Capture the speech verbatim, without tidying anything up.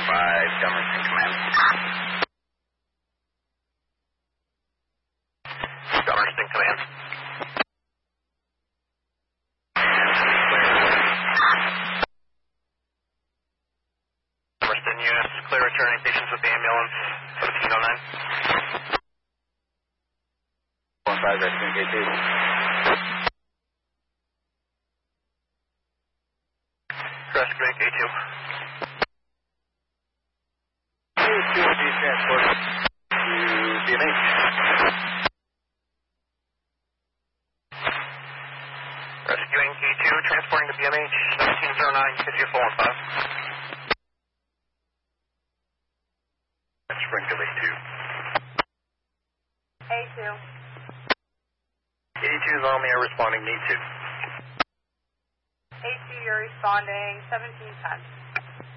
five, Dummerston Command. Dummerston Command. Dummerston units, clear returning patients with the ambulance, seventeen oh nine. one five, rescuing K two. Rescuing K two. K two will be transported to B M H. Rescuing K two, transporting to B M H, seventeen oh nine, K two four one five. Springfield A two. A two. eighty-two is on me, are responding, need to. A two, you're responding, seventeen ten.